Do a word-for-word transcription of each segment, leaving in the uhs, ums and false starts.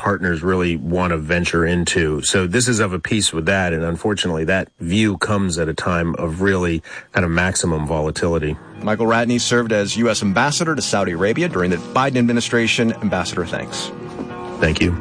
partners really want to venture into. So this is of a piece with that, and unfortunately that view comes at a time of really kind of maximum volatility. Michael Ratney served as U S ambassador to Saudi Arabia during the Biden administration. Ambassador, thanks. Thank you.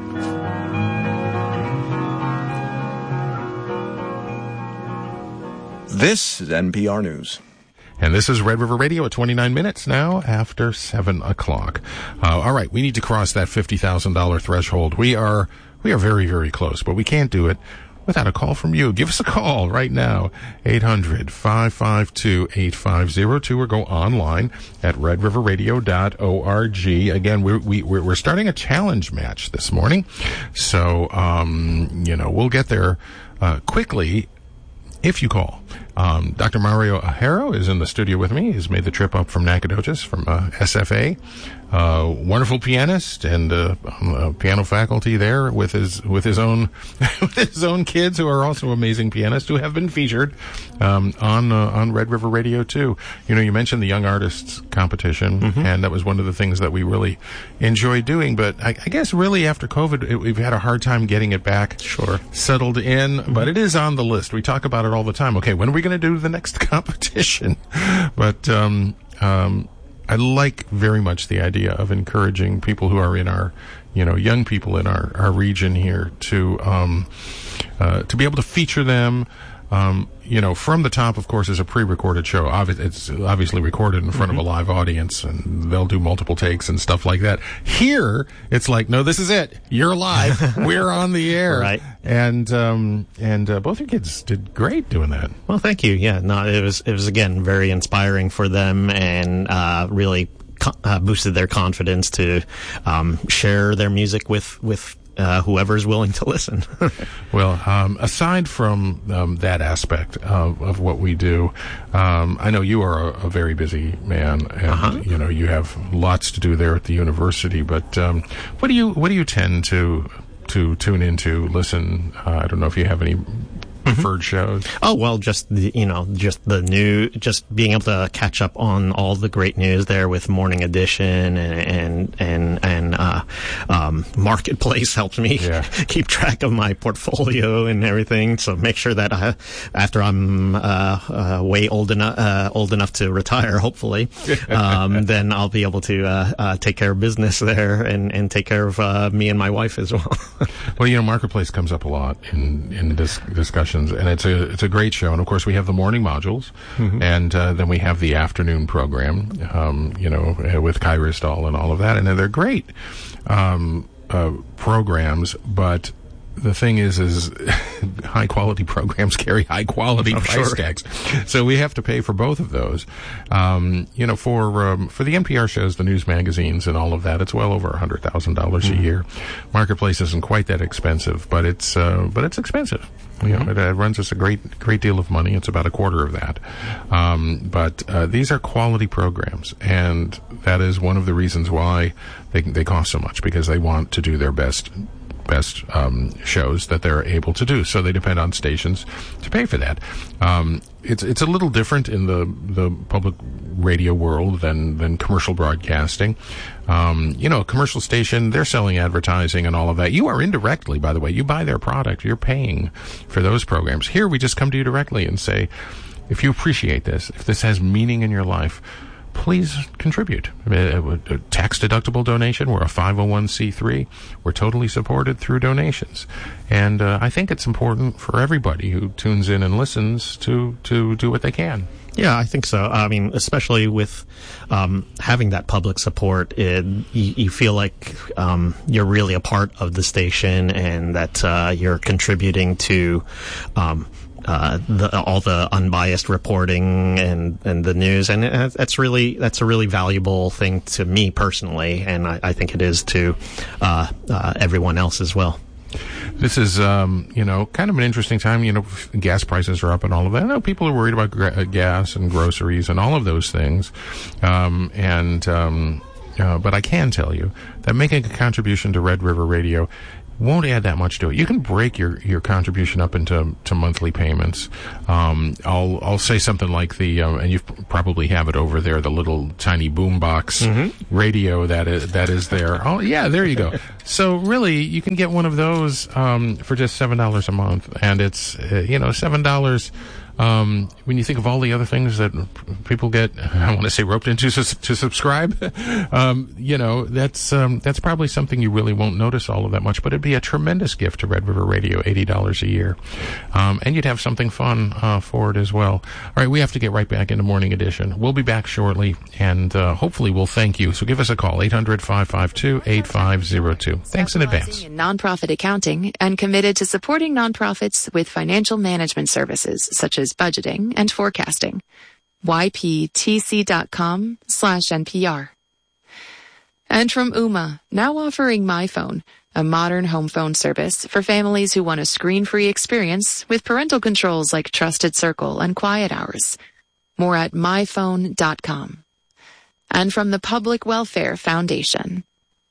This is N P R News. And this is Red River Radio at twenty-nine minutes now after seven o'clock. Uh, all right, we need to cross that fifty thousand dollars threshold. We are we are very, very close, but we can't do it without a call from you. Give us a call right now, eight hundred, five five two, eight five zero two, or go online at red river radio dot org. Again, we're, we, we're, we're starting a challenge match this morning, so, um, you know, we'll get there uh, quickly if you call. Um, Doctor Mario Ajero is in the studio with me. He's made the trip up from Nacogdoches, from uh, S F A. Uh, wonderful pianist and uh, uh, piano faculty there with his with his own with his own kids who are also amazing pianists who have been featured um, on uh, on Red River Radio too. You know, you mentioned the Young Artists competition, mm-hmm. and that was one of the things that we really enjoyed doing. But I, I guess really after COVID, it, we've had a hard time getting it back sure settled in. Mm-hmm. But it is on the list. We talk about it all the time. Okay, when are we going to do the next competition? But um, um, I like very much the idea of encouraging people who are in our, you know, young people in our, our region here to um, uh, to be able to feature them. Um, you know, From the Top, of course, is a pre-recorded show. Obvi- it's obviously recorded in front mm-hmm. of a live audience, and they'll do multiple takes and stuff like that. Here, it's like, no, this is it. You're live. We're on the air. Right. And um, and uh, both your kids did great doing that. Well, thank you. Yeah, no, it was it was again very inspiring for them, and uh, really co- uh, boosted their confidence to um, share their music with with. Uh, whoever's willing to listen. Well, um, aside from um, that aspect of, of what we do, um, I know you are a, a very busy man, and uh-huh. you know you have lots to do there at the university. But um, what do you what do you tend to to tune into? Listen, uh, I don't know if you have any preferred mm-hmm. shows. Oh, well, just the, you know, just the new, just being able to catch up on all the great news there with Morning Edition and, and, and, and uh, um, Marketplace helps me yeah. keep track of my portfolio and everything. So make sure that I, after I'm, uh, uh, way old enough, uh, old enough to retire, hopefully, um, then I'll be able to, uh, uh, take care of business there and, and take care of, uh, me and my wife as well. Well, you know, Marketplace comes up a lot in, in this discussion. And it's a it's a great show. And of course, we have the morning modules, mm-hmm. and uh, then we have the afternoon program, um, you know, with Kai Ristal and all of that. And they're great um, uh, programs, but the thing is, is high quality programs carry high quality oh, price sure. tags, so we have to pay for both of those. Um, you know, for um, for the N P R shows, the news magazines, and all of that, it's well over a hundred thousand dollars a year. Marketplace isn't quite that expensive, but it's uh, but it's expensive. You know, it uh, runs us a great great deal of money. It's about a quarter of that. Um, but uh, these are quality programs, and that is one of the reasons why they they cost so much, because they want to do their best. best um, shows that they're able to do. So they depend on stations to pay for that. Um, it's it's a little different in the the public radio world than than commercial broadcasting. Um, you know, a commercial station, they're selling advertising and all of that. You are indirectly, by the way. You buy their product. You're paying for those programs. Here, we just come to you directly and say, if you appreciate this, if this has meaning in your life, please contribute. A tax-deductible donation. We're a five oh one c three. We're totally supported through donations. And uh, I think it's important for everybody who tunes in and listens to, to do what they can. Yeah, I think so. I mean, especially with um, having that public support, it, you, you feel like um, you're really a part of the station, and that uh, you're contributing to um Uh, the, all the unbiased reporting and, and the news, and it, that's really that's a really valuable thing to me personally, and I, I think it is to uh, uh, everyone else as well. This is, um, you know, kind of an interesting time. You know, gas prices are up and all of that. I know people are worried about gra- gas and groceries and all of those things, um, and um, uh, but I can tell you that making a contribution to Red River Radio won't add that much to it. You can break your, your contribution up into to monthly payments. Um, I'll I'll say something like the uh, and you probably have it over there, the little tiny boombox mm-hmm. radio that is that is there. Oh yeah, there you go. So really, you can get one of those um, for just seven dollars a month, and it's uh, you know seven dollars. Um, when you think of all the other things that people get, I want to say roped into to, to subscribe, um, you know, that's, um, that's probably something you really won't notice all of that much, but it'd be a tremendous gift to Red River Radio, eighty dollars a year. Um, and you'd have something fun, uh, for it as well. All right. We have to get right back into Morning Edition. We'll be back shortly, and, uh, hopefully we'll thank you. So give us a call, eight hundred, five five two, eight five zero two. Thanks in advance. In nonprofit accounting and committed to supporting nonprofits with financial management services such as budgeting and forecasting. Y P T C dot com slash N P R. And from Ooma, now offering MyPhone, a modern home phone service for families who want a screen-free experience with parental controls like Trusted Circle and Quiet Hours. More at my phone dot com. And from the Public Welfare Foundation.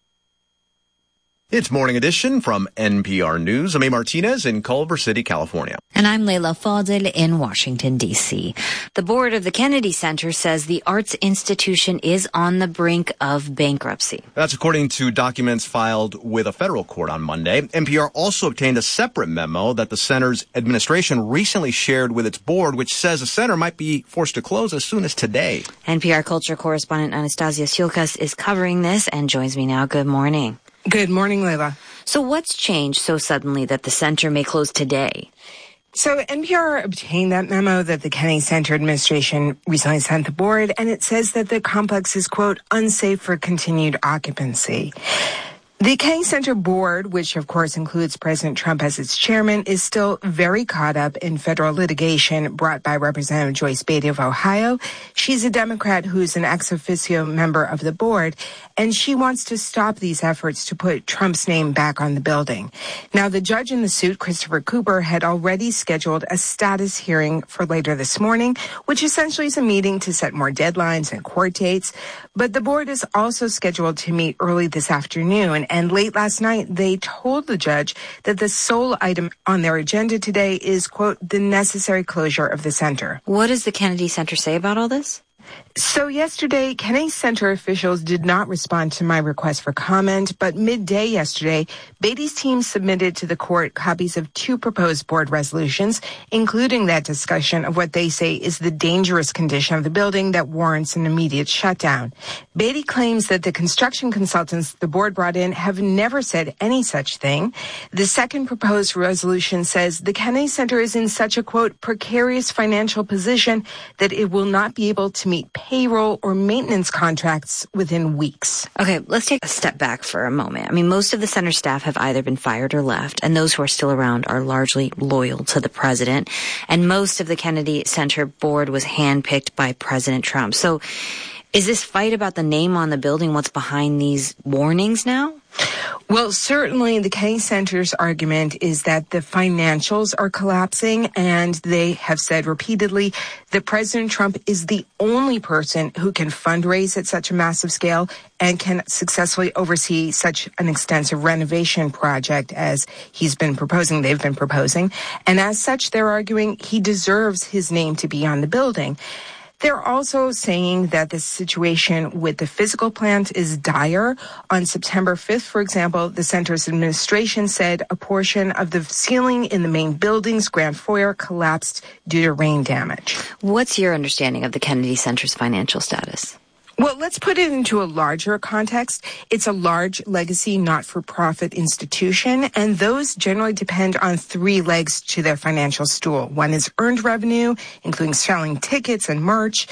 It's Morning Edition from N P R News. I'm A. Martinez in Culver City, California. And I'm Leila Fadel in Washington, D C. The board of the Kennedy Center says the arts institution is on the brink of bankruptcy. That's according to documents filed with a federal court on Monday. N P R also obtained a separate memo that the center's administration recently shared with its board, which says the center might be forced to close as soon as today. N P R culture correspondent Anastasia Siolkas is covering this and joins me now. Good morning. Good morning, Leila. So what's changed so suddenly that the center may close today? So N P R obtained that memo that the Kennedy Center administration recently sent the board, and it says that the complex is, quote, unsafe for continued occupancy. The Kennedy Center board, which of course includes President Trump as its chairman, is still very caught up in federal litigation brought by Representative Joyce Beatty of Ohio. She's a Democrat who's an ex officio member of the board, and she wants to stop these efforts to put Trump's name back on the building. Now, the judge in the suit, Christopher Cooper, had already scheduled a status hearing for later this morning, which essentially is a meeting to set more deadlines and court dates. But the board is also scheduled to meet early this afternoon. And late last night, they told the judge that the sole item on their agenda today is, quote, the necessary closure of the center. What does the Kennedy Center say about all this? So yesterday, Kennedy Center officials did not respond to my request for comment, but midday yesterday, Beatty's team submitted to the court copies of two proposed board resolutions, including that discussion of what they say is the dangerous condition of the building that warrants an immediate shutdown. Beatty claims that the construction consultants the board brought in have never said any such thing. The second proposed resolution says the Kennedy Center is in such a, quote, precarious financial position that it will not be able to meet payroll or maintenance contracts within weeks. Okay, let's take a step back for a moment. I mean, most of the center staff have either been fired or left, and those who are still around are largely loyal to the president. And most of the Kennedy Center board was handpicked by President Trump. So is this fight about the name on the building what's behind these warnings now? Well, certainly the Kennedy Center's argument is that the financials are collapsing, and they have said repeatedly that President Trump is the only person who can fundraise at such a massive scale and can successfully oversee such an extensive renovation project as he's been proposing, they've been proposing. And as such, they're arguing he deserves his name to be on the building. They're also saying that the situation with the physical plant is dire. On September fifth, for example, the center's administration said a portion of the ceiling in the main building's grand foyer collapsed due to rain damage. What's your understanding of the Kennedy Center's financial status? Well, let's put it into a larger context. It's a large legacy not-for-profit institution, and those generally depend on three legs to their financial stool. One is earned revenue, including selling tickets and merch.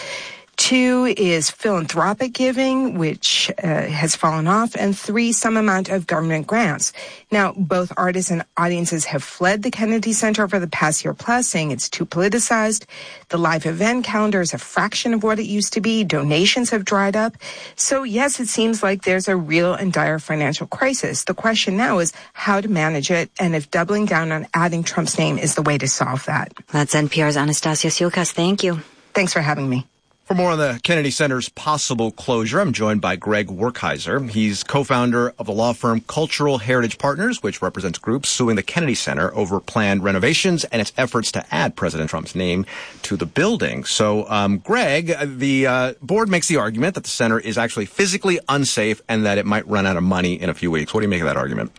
Two is philanthropic giving, which uh, has fallen off. And three, some amount of government grants. Now, both artists and audiences have fled the Kennedy Center over the past year plus, saying it's too politicized. The live event calendar is a fraction of what it used to be. Donations have dried up. So, yes, it seems like there's a real and dire financial crisis. The question now is how to manage it, and if doubling down on adding Trump's name is the way to solve that. That's N P R's Anastasia Siolkas. Thank you. Thanks for having me. For more on the Kennedy Center's possible closure, I'm joined by Greg Werkheiser. He's co-founder of the law firm Cultural Heritage Partners, which represents groups suing the Kennedy Center over planned renovations and its efforts to add President Trump's name to the building. So, um, Greg, the uh, board makes the argument that the center is actually physically unsafe and that it might run out of money in a few weeks. What do you make of that argument?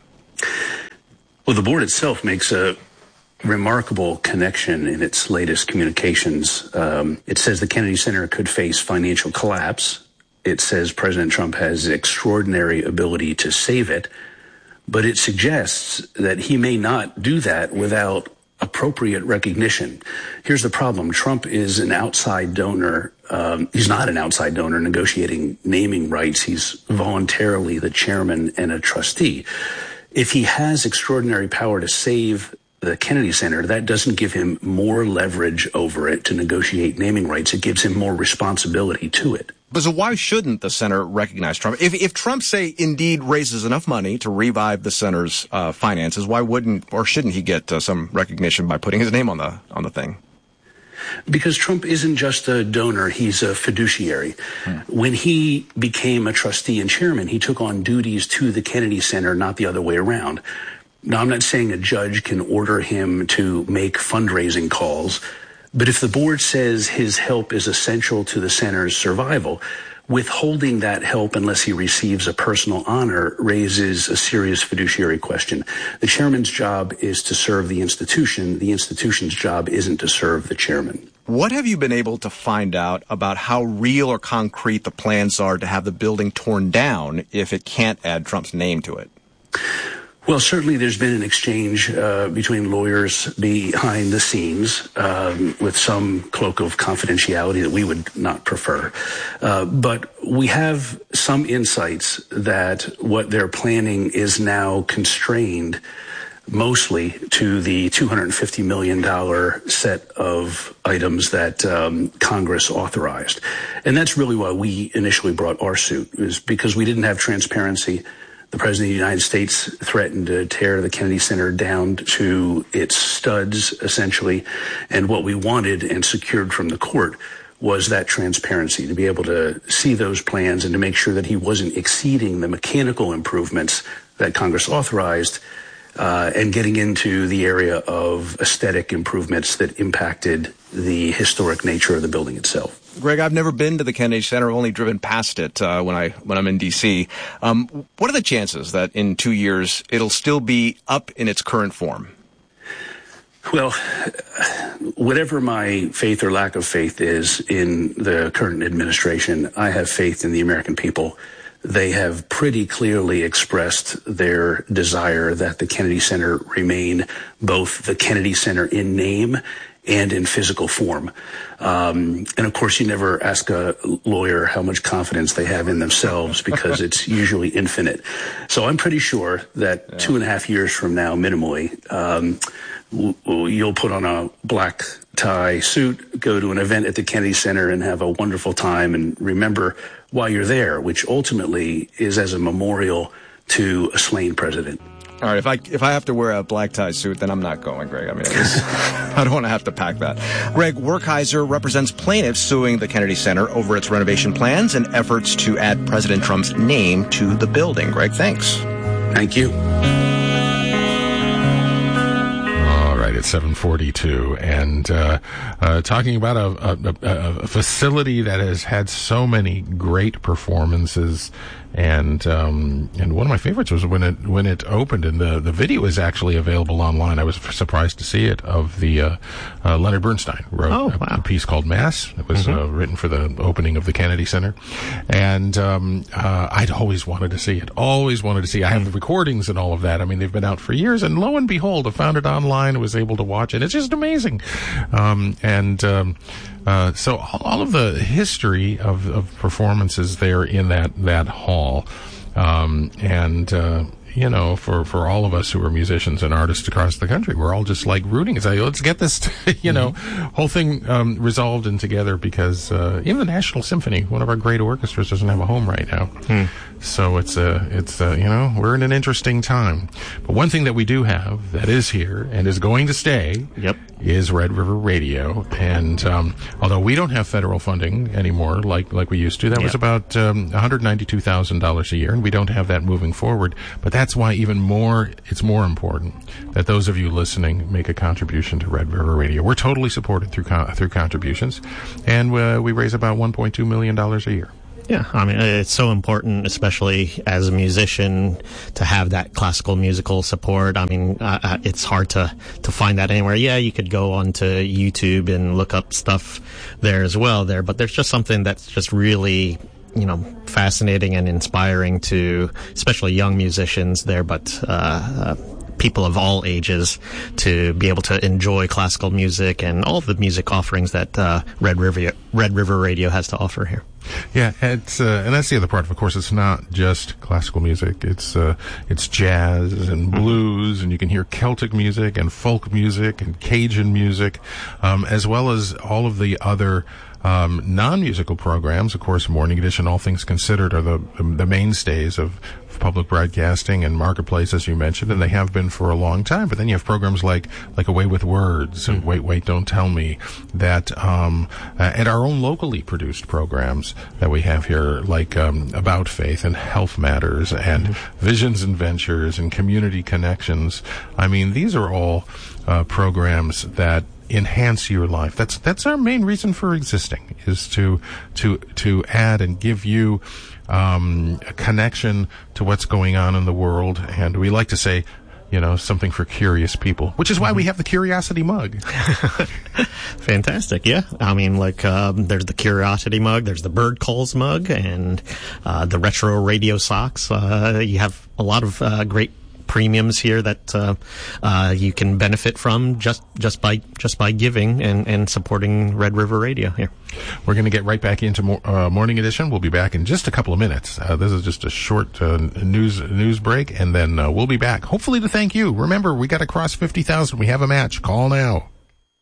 Well, the board itself makes a remarkable connection in its latest communications. Um, it says the Kennedy Center could face financial collapse. It says President Trump has extraordinary ability to save it, but it suggests that he may not do that without appropriate recognition. Here's the problem. Trump is an outside donor. Um, he's not an outside donor negotiating naming rights. He's voluntarily the chairman and a trustee. If he has extraordinary power to save the Kennedy Center, that doesn't give him more leverage over it to negotiate naming rights. It gives him more responsibility to it. But so why shouldn't the center recognize Trump? If if Trump, say, indeed raises enough money to revive the center's uh, finances, why wouldn't or shouldn't he get uh, some recognition by putting his name on the on the thing? Because Trump isn't just a donor, he's a fiduciary. Hmm. When he became a trustee and chairman, he took on duties to the Kennedy Center, not the other way around. Now, I'm not saying a judge can order him to make fundraising calls, but if the board says his help is essential to the center's survival, withholding that help unless he receives a personal honor raises a serious fiduciary question. The chairman's job is to serve the institution. The institution's job isn't to serve the chairman. What have you been able to find out about how real or concrete the plans are to have the building torn down if it can't add Trump's name to it? Well, certainly there's been an exchange uh, between lawyers behind the scenes um, with some cloak of confidentiality that we would not prefer. Uh, but we have some insights that what they're planning is now constrained mostly to the two hundred fifty million dollars set of items that um, Congress authorized. And that's really why we initially brought our suit, is because we didn't have transparency. The President of the United States threatened to tear the Kennedy Center down to its studs, essentially. And what we wanted and secured from the court was that transparency, to be able to see those plans and to make sure that he wasn't exceeding the mechanical improvements that Congress authorized uh, and getting into the area of aesthetic improvements that impacted the historic nature of the building itself. Greg, I've never been to the Kennedy Center. I've only driven past it uh, when I when I'm in D C. Um, what are the chances that in two years it'll still be up in its current form? Well, whatever my faith or lack of faith is in the current administration, I have faith in the American people. They have pretty clearly expressed their desire that the Kennedy Center remain both the Kennedy Center in name and in physical form. Um, and of course, you never ask a lawyer how much confidence they have in themselves because it's usually infinite. So I'm pretty sure that yeah. two and a half years from now, minimally, um, w- w- you'll put on a black tie suit, go to an event at the Kennedy Center and have a wonderful time and remember why you're there, which ultimately is as a memorial to a slain president. All right, if I if I have to wear a black tie suit, then I'm not going, Greg. I mean, was, I don't want to have to pack that. Greg Werkheiser represents plaintiffs suing the Kennedy Center over its renovation plans and efforts to add President Trump's name to the building. Greg, thanks. Thank you. At seven forty-two, and uh, uh, talking about a, a, a facility that has had so many great performances, and um, and one of my favorites was when it when it opened, and the, the video is actually available online. I was surprised to see it, of the uh, uh, Leonard Bernstein wrote oh, a, wow. a piece called Mass. It was mm-hmm. uh, written for the opening of the Kennedy Center, and um, uh, I'd always wanted to see it. Always wanted to see. I have the recordings and all of that. I mean, they've been out for years, and lo and behold, I found it online. Was able to watch it. It's just amazing. Um, and um, uh, so all, all of the history of, of performances there in that, that hall. Um, and, uh, you know, for, for all of us who are musicians and artists across the country, we're all just like rooting and saying, let's get this, you know, mm-hmm. whole thing um, resolved and together, because uh, even the National Symphony, one of our great orchestras, doesn't have a home right now. Hmm. So it's a, it's a, you know, we're in an interesting time. But one thing that we do have that is here and is going to stay yep. is Red River Radio. And um, although we don't have federal funding anymore like, like we used to, that yep. was about um, one hundred ninety-two thousand dollars a year, and we don't have that moving forward. But that's why even more, it's more important that those of you listening make a contribution to Red River Radio. We're totally supported through con- through contributions, and uh, we raise about one point two million dollars a year. Yeah, I mean, it's so important, especially as a musician, to have that classical musical support. I mean, uh, it's hard to, to find that anywhere. Yeah, you could go onto YouTube and look up stuff there as well there, but there's just something that's just really, you know, fascinating and inspiring to, especially young musicians there, but, uh, uh people of all ages, to be able to enjoy classical music and all of the music offerings that uh, Red River Red River Radio has to offer here. Yeah, it's uh, and that's the other part. Of course, it's not just classical music. It's uh, it's jazz and blues, and you can hear Celtic music and folk music and Cajun music, um, as well as all of the other um, non-musical programs. Of course, Morning Edition, All Things Considered, are the the mainstays of public broadcasting and Marketplace, as you mentioned, and they have been for a long time. But then you have programs like like Away with Words and Wait, Wait, Don't Tell Me, that um, uh, and our own locally produced programs that we have here, like um, About Faith and Health Matters and mm-hmm. Visions and Ventures and Community Connections. I mean, these are all uh, programs that enhance your life. That's that's our main reason for existing, is to to to add and give you um, a connection to what's going on in the world. And we like to say, you know, something for curious people, which is why we have the Curiosity mug. Fantastic. Yeah. I mean, like, um, there's the Curiosity mug, there's the Bird Calls mug, and uh, the Retro Radio socks. Uh, you have a lot of uh, great premiums here that uh, uh, you can benefit from just just by just by giving and, and supporting Red River Radio here. We're going to get right back into mo- uh, Morning Edition. We'll be back in just a couple of minutes. Uh, this is just a short uh, news news break, and then uh, we'll be back, hopefully to thank you. Remember, we got to cross fifty thousand. We have a match. Call now.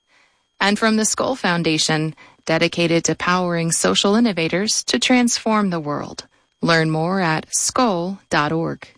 And from the Skoll Foundation, dedicated to powering social innovators to transform the world. Learn more at skoll dot org.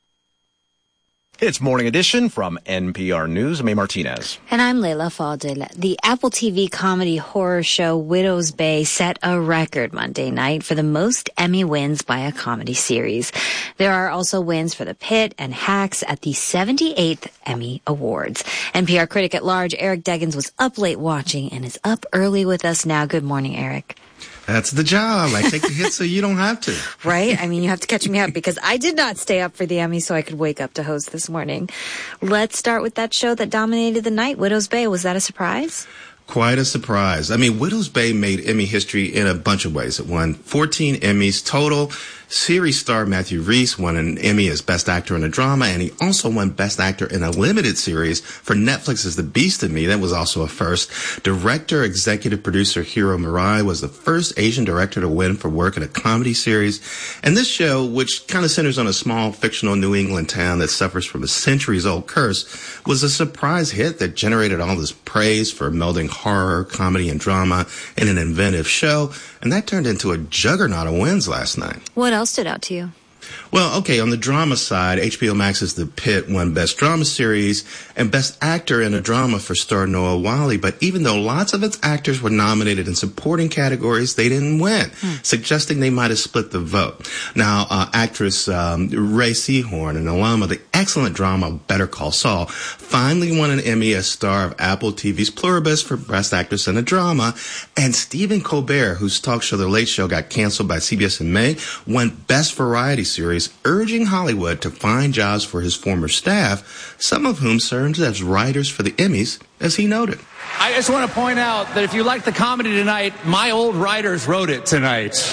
It's Morning Edition from N P R News. I'm May Martinez. And I'm Leila Fadel. The Apple T V comedy horror show Widow's Bay set a record Monday night for the most Emmy wins by a comedy series. There are also wins for The Pit and Hacks at the seventy-eighth Emmy Awards. N P R critic at large Eric Deggans was up late watching and is up early with us now. Good morning, Eric. That's the job. I take the hit so you don't have to. Right? I mean, you have to catch me up because I did not stay up for the Emmy so I could wake up to host this morning. Let's start with that show that dominated the night, Widow's Bay. Was that a surprise? Quite a surprise. I mean, Widow's Bay made Emmy history in a bunch of ways. It won fourteen Emmys total. Series star Matthew Rhys won an Emmy as Best Actor in a Drama, and he also won Best Actor in a Limited Series for Netflix's The Beast of Me. That was also a first. Director, executive producer Hiro Murai was the first Asian director to win for work in a comedy series. And this show, which kind of centers on a small fictional New England town that suffers from a centuries-old curse, was a surprise hit that generated all this praise for melding horror, comedy, and drama in an inventive show. And that turned into a juggernaut of wins last night. What else stood out to you? Well, okay, on the drama side, H B O Max's The Pit won Best Drama Series and Best Actor in a Drama for star Noah Wyle. But even though lots of its actors were nominated in supporting categories, they didn't win, hmm. suggesting they might have split the vote. Now, uh, actress um, Ray Seahorn, an alum of the excellent drama Better Call Saul, finally won an Emmy as star of Apple T V's Pluribus for Best Actress in a Drama. And Stephen Colbert, whose talk show The Late Show got canceled by C B S in May, won Best Variety Series, urging Hollywood to find jobs for his former staff, some of whom served as writers for the Emmys, as he noted. I just want to point out that if you like the comedy tonight, my old writers wrote it tonight.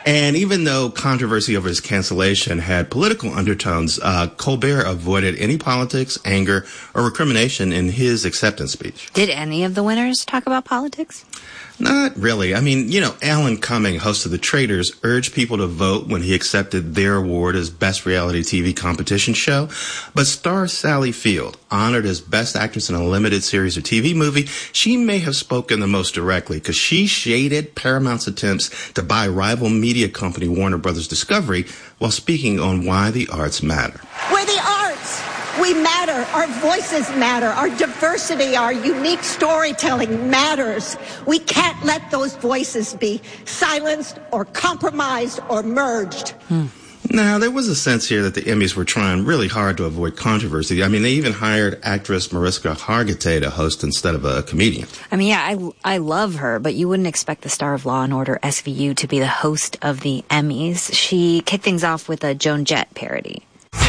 And even though controversy over his cancellation had political undertones, uh, Colbert avoided any politics, anger, or recrimination in his acceptance speech. Did any of the winners talk about politics? Not really. I mean, you know, Alan Cumming, host of The Traitors, urged people to vote when he accepted their award as Best Reality T V Competition Show. But star Sally Field, honored as Best Actress in a Limited Series or T V Movie, she may have spoken the most directly because she shaded Paramount's attempts to buy rival media company Warner Brothers Discovery while speaking on why the arts matter. We're the arts. We matter. Our voices matter. Our diversity, our unique storytelling matters. We can't let those voices be silenced or compromised or merged. Hmm. Now, there was a sense here that the Emmys were trying really hard to avoid controversy. I mean, they even hired actress Mariska Hargitay to host instead of a comedian. I mean, yeah, I, I love her, but you wouldn't expect the star of Law and Order S V U to be the host of the Emmys. She kicked things off with a Joan Jett parody.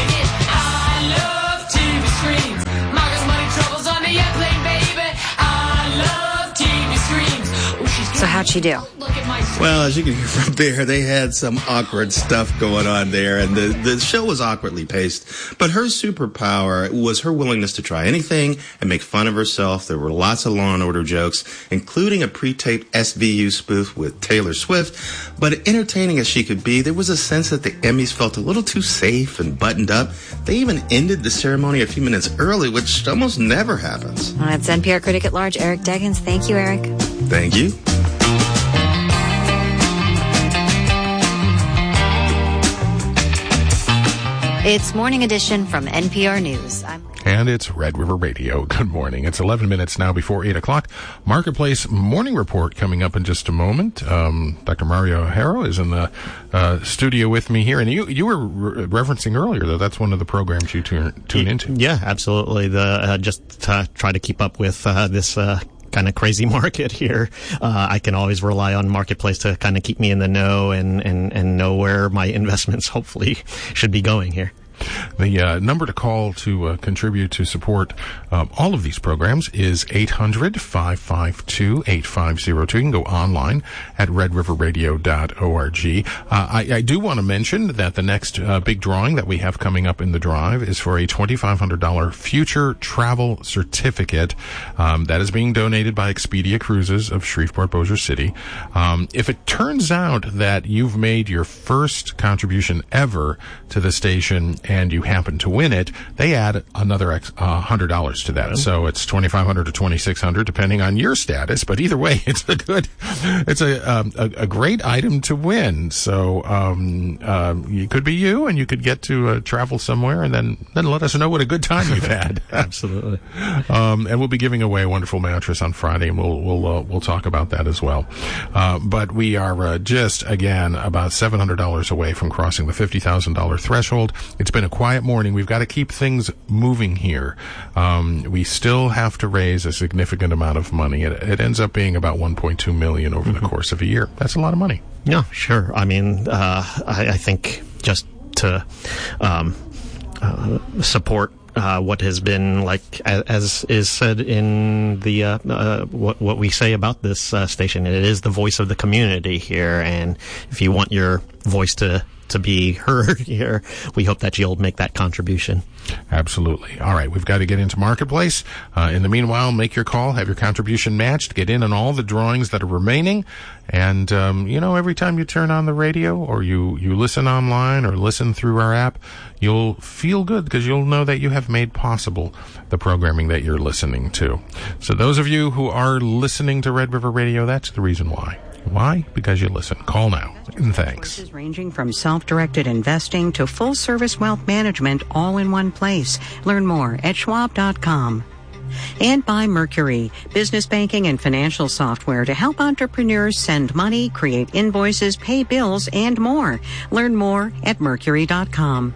So how'd she do? Well, as you can hear from there, they had some awkward stuff going on there, and the, the show was awkwardly paced. But her superpower was her willingness to try anything and make fun of herself. There were lots of Law and Order jokes, including a pre-taped S V U spoof with Taylor Swift. But entertaining as she could be, there was a sense that the Emmys felt a little too safe and buttoned up. They even ended the ceremony a few minutes early, which almost never happens. That's N P R critic at large, Eric Deggans. Thank you, Eric. Thank you. It's Morning Edition from N P R News. I'm And it's Red River Radio. Good morning. It's eleven minutes now before eight o'clock. Marketplace Morning Report coming up in just a moment. Um, Doctor Mario O'Hara is in the uh, studio with me here. And you you were re- referencing earlier, though, that's one of the programs you tune, tune into. Yeah, absolutely. The uh, Just uh, try to keep up with uh, this uh kind of crazy market here. Uh, I can always rely on Marketplace to kind of keep me in the know and, and, and know where my investments hopefully should be going here. The uh, number to call to uh, contribute to support um, all of these programs is eight hundred, five five two, eight five zero two. You can go online at red river radio dot org. Uh, I, I do want to mention that the next uh, big drawing that we have coming up in the drive is for a twenty-five hundred dollars future travel certificate um, that is being donated by Expedia Cruises of Shreveport-Bossier City. Um, if it turns out that you've made your first contribution ever to the station and you happen to win it, they add another uh, one hundred dollars to that. So it's twenty-five hundred dollars to twenty-six hundred dollars, depending on your status. But either way, it's a good, it's a um, a, a great item to win. So um, um, it could be you, and you could get to uh, travel somewhere, and then then let us know what a good time you've had. Absolutely. Um, and we'll be giving away a wonderful mattress on Friday, and we'll we'll uh, we'll talk about that as well. Uh, but we are uh, just again about seven hundred dollars away from crossing the fifty thousand dollars threshold. It's been a quiet morning. We've got to keep things moving here. Um, we still have to raise a significant amount of money. It, it ends up being about one point two million dollars over mm-hmm. the course of a year. That's a lot of money. Yeah, sure. I mean, uh, I, I think just to um, uh, support Uh, what has been, like, as, as is said in the uh, uh, what, what we say about this uh, station, it is the voice of the community here, and if you want your voice to to be heard here, we hope that you'll make that contribution. Absolutely. All right, we've got to get into Marketplace. Uh, in the meanwhile, make your call, have your contribution matched, get in on all the drawings that are remaining, and, um, you know, every time you turn on the radio or you, you listen online or listen through our app, you'll feel good because you'll know that you have made possible the programming that you're listening to. So those of you who are listening to Red River Radio, that's the reason why. Why? Because you listen. Call now. And thanks. Ranging from self-directed investing to full-service wealth management all in one place. Learn more at schwab dot com. And by Mercury, business banking and financial software to help entrepreneurs send money, create invoices, pay bills, and more. Learn more at mercury dot com.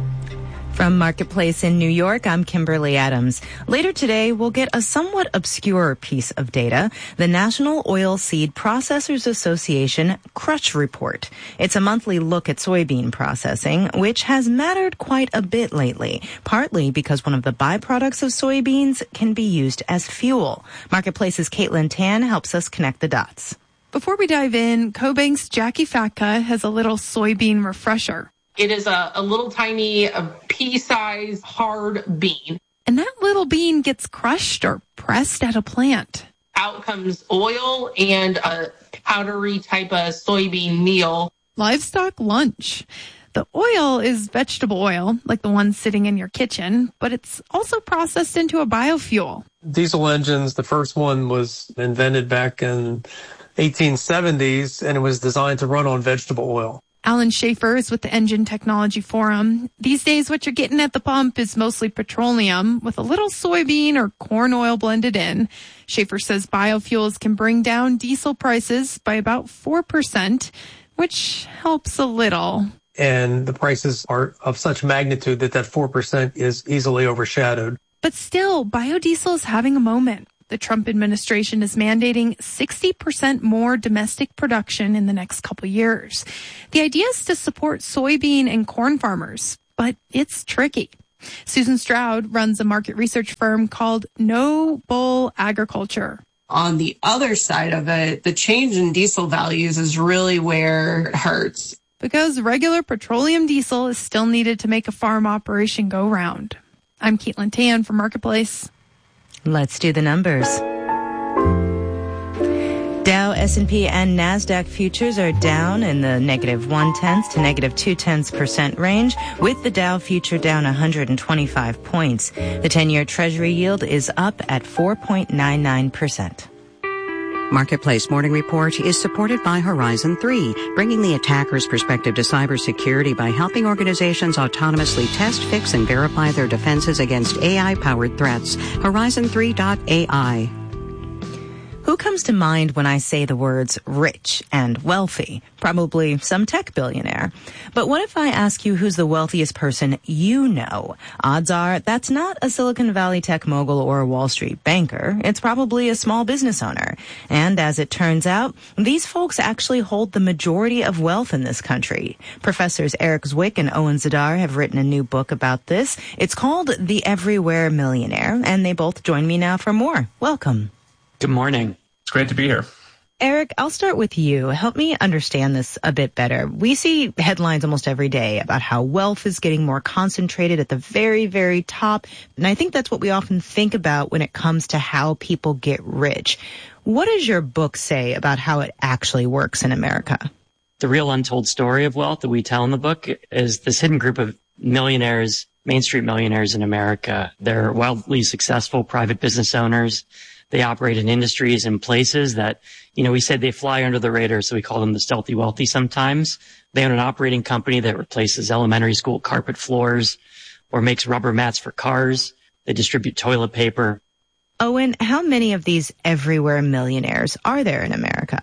From Marketplace in New York, I'm Kimberly Adams. Later today, we'll get a somewhat obscure piece of data, the National Oilseed Processors Association Crush Report. It's a monthly look at soybean processing, which has mattered quite a bit lately, partly because one of the byproducts of soybeans can be used as fuel. Marketplace's Caitlin Tan helps us connect the dots. Before we dive in, CoBank's Jackie Fatka has a little soybean refresher. It is a, a little tiny, a pea-sized, hard bean. And that little bean gets crushed or pressed at a plant. Out comes oil and a powdery type of soybean meal. Livestock lunch. The oil is vegetable oil, like the one sitting in your kitchen, but it's also processed into a biofuel. Diesel engines, the first one was invented back in eighteen seventies, and it was designed to run on vegetable oil. Alan Schaefer is with the Engine Technology Forum. These days, what you're getting at the pump is mostly petroleum with a little soybean or corn oil blended in. Schaefer says biofuels can bring down diesel prices by about four percent, which helps a little. And the prices are of such magnitude that that four percent is easily overshadowed. But still, biodiesel is having a moment. The Trump administration is mandating sixty percent more domestic production in the next couple years. The idea is to support soybean and corn farmers, but it's tricky. Susan Stroud runs a market research firm called No Bull Agriculture. On the other side of it, the change in diesel values is really where it hurts. Because regular petroleum diesel is still needed to make a farm operation go round. I'm Caitlin Tan for Marketplace. Let's do the numbers. Dow, S and P, and NASDAQ futures are down in the negative one-tenths to negative two-tenths percent range, with the Dow future down one hundred twenty-five points. The ten-year Treasury yield is up at four point nine nine percent. Marketplace Morning Report is supported by Horizon three, bringing the attacker's perspective to cybersecurity by helping organizations autonomously test, fix, and verify their defenses against A I-powered threats. Horizon three dot A I. Who comes to mind when I say the words rich and wealthy? Probably some tech billionaire. But what if I ask you who's the wealthiest person you know? Odds are that's not a Silicon Valley tech mogul or a Wall Street banker. It's probably a small business owner. And as it turns out, these folks actually hold the majority of wealth in this country. Professors Eric Zwick and Owen Zidar have written a new book about this. It's called The Everywhere Millionaire, and they both join me now for more. Welcome. Good morning. It's great to be here. Eric, I'll start with you. Help me understand this a bit better. We see headlines almost every day about how wealth is getting more concentrated at the very, very top. And I think that's what we often think about when it comes to how people get rich. What does your book say about how it actually works in America? The real untold story of wealth that we tell in the book is this hidden group of millionaires, Main Street millionaires in America. They're wildly successful private business owners. They operate in industries and places that, you know, we said they fly under the radar, so we call them the stealthy wealthy sometimes. They own an operating company that replaces elementary school carpet floors or makes rubber mats for cars. They distribute toilet paper. Owen, how many of these everywhere millionaires are there in America?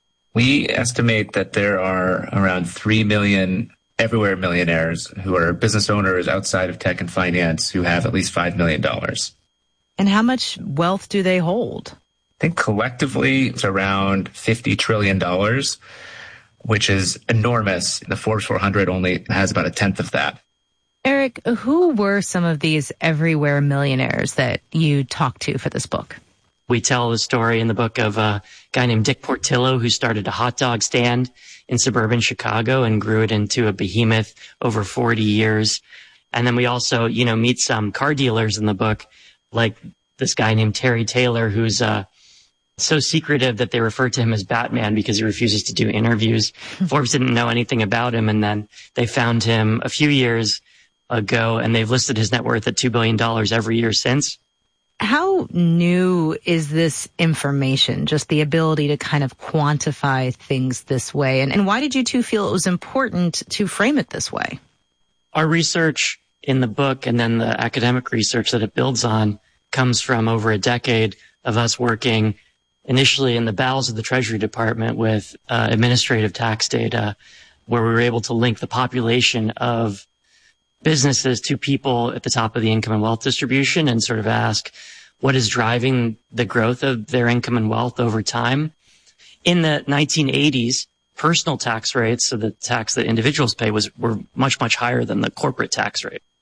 We estimate that there are around three million everywhere millionaires who are business owners outside of tech and finance who have at least five million dollars. And how much wealth do they hold? I think collectively it's around fifty trillion dollars, which is enormous. The Forbes four hundred only has about a tenth of that. Eric, who were some of these everywhere millionaires that you talked to for this book? We tell the story in the book of a guy named Dick Portillo who started a hot dog stand in suburban Chicago and grew it into a behemoth over forty years. And then we also, you know, meet some car dealers in the book, like this guy named Terry Taylor, who's uh, so secretive that they refer to him as Batman because he refuses to do interviews. Forbes didn't know anything about him, and then they found him a few years ago, and they've listed his net worth at two billion dollars every year since. How new is this information, just the ability to kind of quantify things this way? And, and why did you two feel it was important to frame it this way? Our research in the book and then the academic research that it builds on comes from over a decade of us working initially in the bowels of the Treasury Department with uh, administrative tax data, where we were able to link the population of businesses to people at the top of the income and wealth distribution and sort of ask what is driving the growth of their income and wealth over time. In the nineteen eighties, personal tax rates, so the tax that individuals pay, was were much, much higher than the corporate tax rate.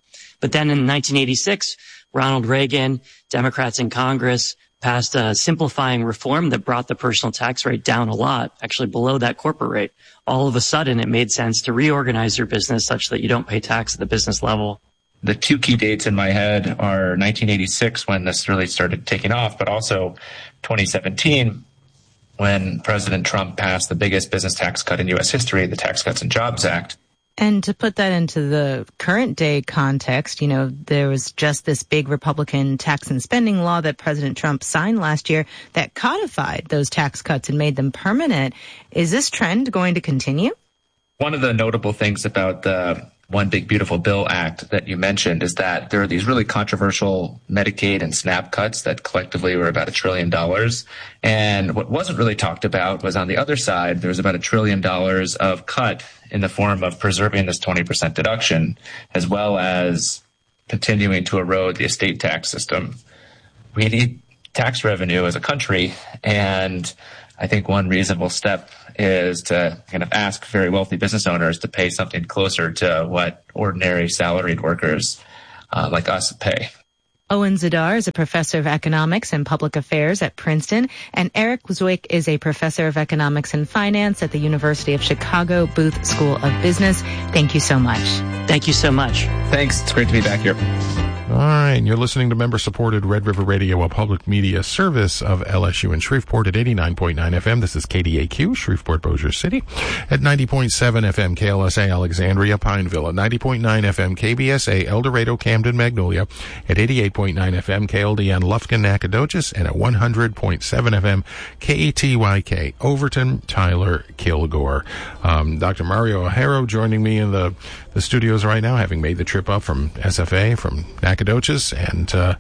But then in nineteen eighty-six, Ronald Reagan, Democrats in Congress, passed a simplifying reform that brought the personal tax rate down a lot, actually below that corporate rate. All of a sudden, it made sense to reorganize your business such that you don't pay tax at the business level. The two key dates in my head are nineteen eighty-six, when this really started taking off, but also twenty seventeen, when President Trump passed the biggest business tax cut in U S history, the Tax Cuts and Jobs Act. And to put that into the current day context, you know, there was just this big Republican tax and spending law that President Trump signed last year that codified those tax cuts and made them permanent. Is this trend going to continue? One of the notable things about the One Big Beautiful Bill Act that you mentioned is that there are these really controversial Medicaid and SNAP cuts that collectively were about a trillion dollars. And what wasn't really talked about was on the other side, there was about a trillion dollars of cut in the form of preserving this twenty percent deduction, as well as continuing to erode the estate tax system. We need tax revenue as a country, and I think one reasonable step is to kind of ask very wealthy business owners to pay something closer to what ordinary salaried workers uh, like us pay. Owen Zidar is a professor of economics and public affairs at Princeton, and Eric Zwick is a professor of economics and finance at the University of Chicago Booth School of Business. Thank you so much. Thank you so much. Thanks. It's great to be back here. All right, and you're listening to member-supported Red River Radio, a public media service of L S U in Shreveport at eighty-nine point nine F M. This is K D A Q, Shreveport, Bossier City, at ninety point seven F M, K L S A, Alexandria, Pineville, at ninety point nine F M, K B S A, El Dorado, Camden, Magnolia, at eighty-eight point nine F M, K L D N, Lufkin, Nacogdoches, and at one hundred point seven F M, K E T Y K, Overton, Tyler, Kilgore. Um, Doctor Mario O'Hara joining me in the, the studios right now, having made the trip up from S F A, from Nacogdoches. And, uh,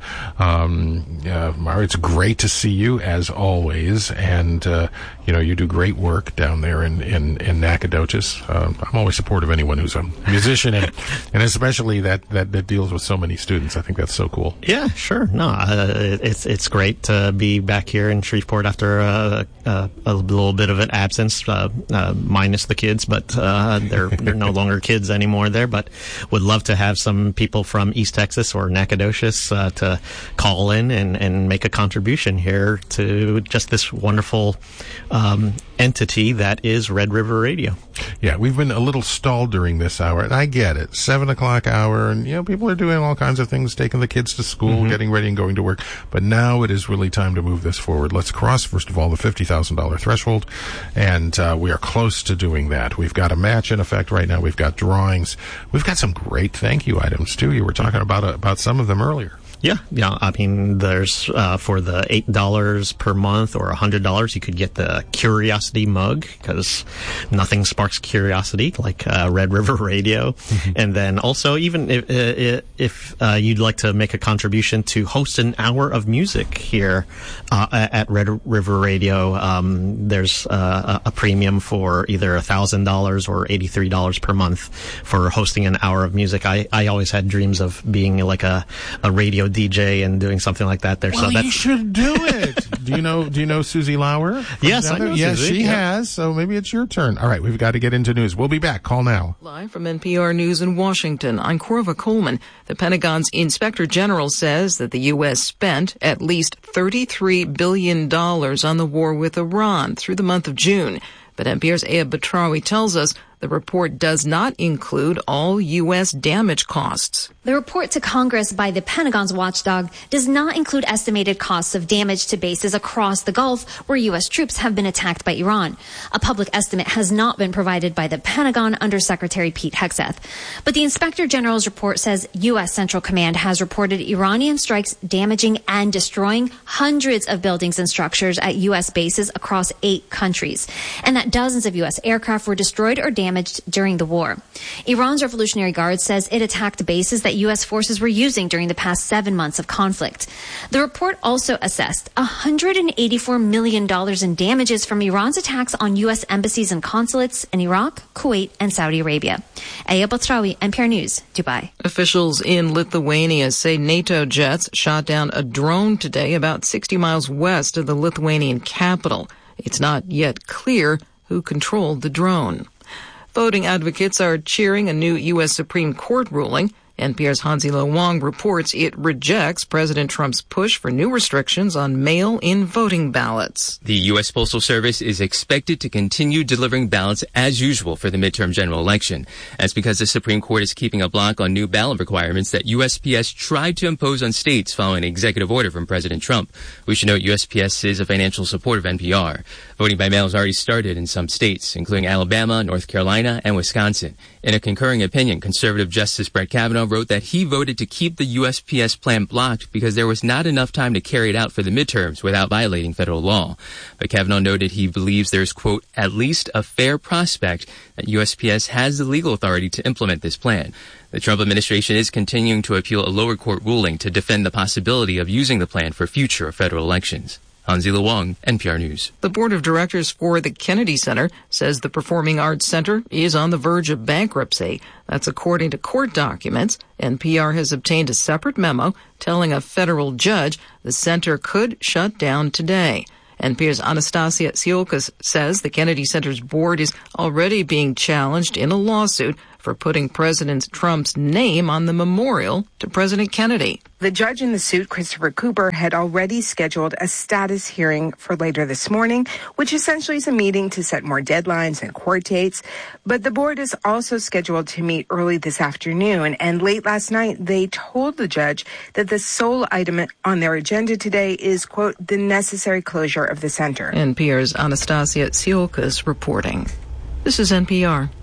um, uh, Mario, it's great to see you as always. And, uh, you know, you do great work down there in, in, in Nacogdoches. Uh, I'm always supportive of anyone who's a musician and, and especially that, that, that deals with so many students. I think that's so cool. Yeah, sure. No, uh, it's, it's great to be back here in Shreveport after, uh, uh, a little bit of an absence, uh, uh, minus the kids, but, uh, they're, they're no longer kids anymore there, but would love to have some people from East Texas or Nacogdoches uh, to call in and, and make a contribution here to just this wonderful um, entity that is Red River Radio. Yeah, we've been a little stalled during this hour, and I get it. Seven o'clock hour, and, you know, people are doing all kinds of things, taking the kids to school, mm-hmm. getting ready and going to work. But now it is really time to move this forward. Let's cross, first of all, the fifty thousand dollars threshold, and uh, we are close to doing that. We've got a match in effect right now. We've got drawings. We've got some great thank you items, too. You were talking about, uh, about some of them earlier. Yeah, yeah. I mean, there's uh, for the eight dollars per month or a hundred dollars, you could get the Curiosity mug, because nothing sparks curiosity like uh, Red River Radio. Mm-hmm. And then also, even if, if uh, you'd like to make a contribution to host an hour of music here uh, at Red River Radio, um, there's uh, a premium for either a thousand dollars or eighty-three dollars per month for hosting an hour of music. I I always had dreams of being like a a radio D J and doing something like that there. Well, so that's you should do it. do you know? Do you know Susie Lauer? Yes, I know Yes, Susie. she yeah. has. So maybe it's your turn. All right, we've got to get into news. We'll be back. Call now. Live from N P R News in Washington, I'm Corva Coleman. The Pentagon's Inspector General says that the U S spent at least thirty-three billion dollars on the war with Iran through the month of June. But N P R's Aya Batrawi tells us the report does not include all U S damage costs. The report to Congress by the Pentagon's watchdog does not include estimated costs of damage to bases across the Gulf where U S troops have been attacked by Iran. A public estimate has not been provided by the Pentagon under Secretary Pete Hegseth. But the Inspector General's report says U S Central Command has reported Iranian strikes damaging and destroying hundreds of buildings and structures at U S bases across eight countries, and that dozens of U S aircraft were destroyed or damaged during the war. Iran's Revolutionary Guard says it attacked bases that U S forces were using during the past seven months of conflict. The report also assessed one hundred eighty-four million dollars in damages from Iran's attacks on U S embassies and consulates in Iraq, Kuwait, and Saudi Arabia. Aya Batrawi, N P R News, Dubai. Officials in Lithuania say NATO jets shot down a drone today about sixty miles west of the Lithuanian capital. It's not yet clear who controlled the drone. Voting advocates are cheering a new U S Supreme Court ruling. N P R's Hansi-Lo Wong reports it rejects President Trump's push for new restrictions on mail-in voting ballots. The U S Postal Service is expected to continue delivering ballots as usual for the midterm general election. That's because the Supreme Court is keeping a block on new ballot requirements that U S P S tried to impose on states following an executive order from President Trump. We should note U S P S is a financial supporter of N P R. Voting by mail has already started in some states, including Alabama, North Carolina, and Wisconsin. In a concurring opinion, conservative Justice Brett Kavanaugh wrote that he voted to keep the U S P S plan blocked because there was not enough time to carry it out for the midterms without violating federal law. But Kavanaugh noted he believes there's, quote, at least a fair prospect that U S P S has the legal authority to implement this plan. The Trump administration is continuing to appeal a lower court ruling to defend the possibility of using the plan for future federal elections. Hansi-Lo Wong, N P R News. The board of directors for the Kennedy Center says the Performing Arts Center is on the verge of bankruptcy. That's according to court documents. N P R has obtained a separate memo telling a federal judge the center could shut down today. N P R's Anastasia Tsiolkas says the Kennedy Center's board is already being challenged in a lawsuit for putting President Trump's name on the memorial to President Kennedy. The judge in the suit, Christopher Cooper, had already scheduled a status hearing for later this morning, which essentially is a meeting to set more deadlines and court dates. But the board is also scheduled to meet early this afternoon. And late last night, they told the judge that the sole item on their agenda today is, quote, the necessary closure of the center. N P R's Anastasia Tsiolkas reporting. This is N P R.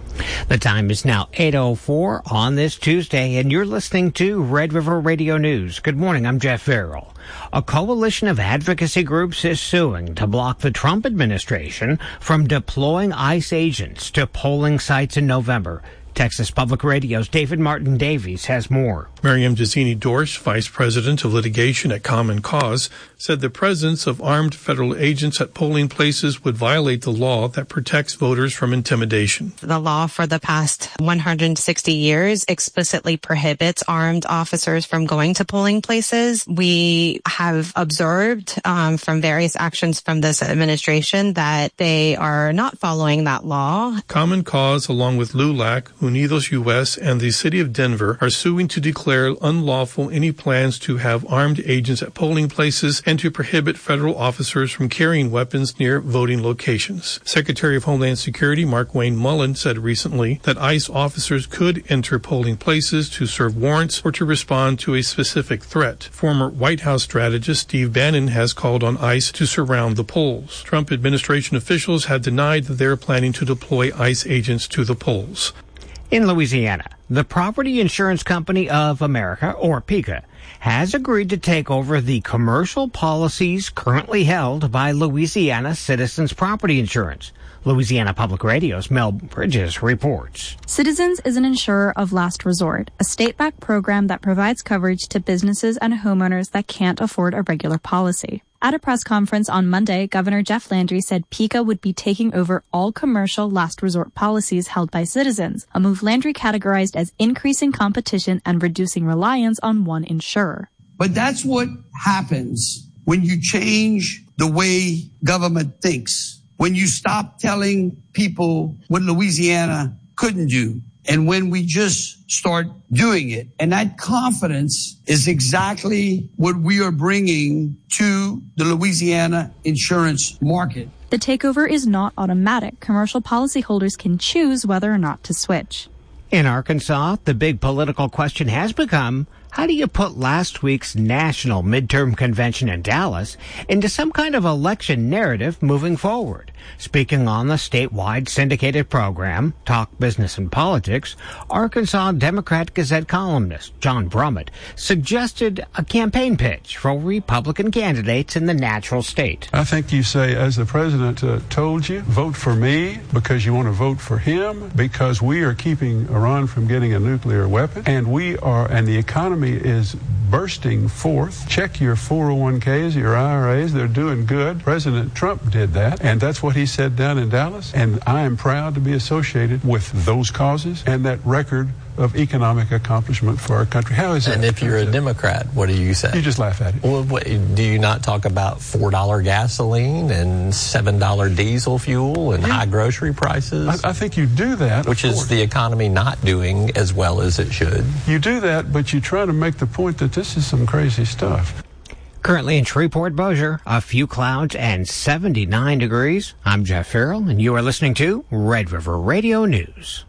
The time is now eight oh four on this Tuesday, and you're listening to Red River Radio News. Good morning, I'm Jeff Farrell. A coalition of advocacy groups is suing to block the Trump administration from deploying ICE agents to polling sites in November. Texas Public Radio's David Martin Davies has more. Miriam Jazzini Dorsch, Vice President of Litigation at Common Cause, said the presence of armed federal agents at polling places would violate the law that protects voters from intimidation. The law for the past one hundred sixty years explicitly prohibits armed officers from going to polling places. We have observed um, from various actions from this administration that they are not following that law. Common Cause, along with LULAC, Unidos U S, and the city of Denver, are suing to declare unlawful any plans to have armed agents at polling places and to prohibit federal officers from carrying weapons near voting locations. Secretary of Homeland Security Mark Wayne Mullen said recently that ICE officers could enter polling places to serve warrants or to respond to a specific threat. Former White House strategist Steve Bannon has called on ICE to surround the polls. Trump administration officials had denied that they are planning to deploy ICE agents to the polls. In Louisiana, the Property Insurance Company of America, or PICA, has agreed to take over the commercial policies currently held by Louisiana Citizens Property Insurance. Louisiana Public Radio's Mel Bridges reports. Citizens is an insurer of last resort, a state-backed program that provides coverage to businesses and homeowners that can't afford a regular policy. At a press conference on Monday, Governor Jeff Landry said PICA would be taking over all commercial last resort policies held by Citizens, a move Landry categorized as increasing competition and reducing reliance on one insurer. But that's what happens when you change the way government thinks, when you stop telling people what Louisiana couldn't do, and when we just start doing it. And that confidence is exactly what we are bringing to the Louisiana insurance market. The takeover is not automatic. Commercial policyholders can choose whether or not to switch. In Arkansas, the big political question has become, how do you put last week's national midterm convention in Dallas into some kind of election narrative moving forward? Speaking on the statewide syndicated program, Talk Business and Politics, Arkansas Democrat Gazette columnist John Brummett suggested a campaign pitch for Republican candidates in the natural state. I think you say, as the president uh, told you, vote for me because you want to vote for him, because we are keeping Iran from getting a nuclear weapon, and we are, and the economy is bursting forth. Check your four oh one k's, your I R A's, they're doing good. President Trump did that, and that's what he said down in Dallas, and I am proud to be associated with those causes and that record of economic accomplishment for our country. How is that? And if you're a Democrat, what do you say? You just laugh at it. Well, what, do you not talk about four dollar gasoline and seven dollar diesel fuel and yeah. high grocery prices? I, I think you do that. Which is the economy not doing as well as it should. You do that, but you try to make the point that this is some crazy stuff. Currently in Shreveport, Bossier, a few clouds and seventy-nine degrees. I'm Jeff Farrell, and you are listening to Red River Radio News.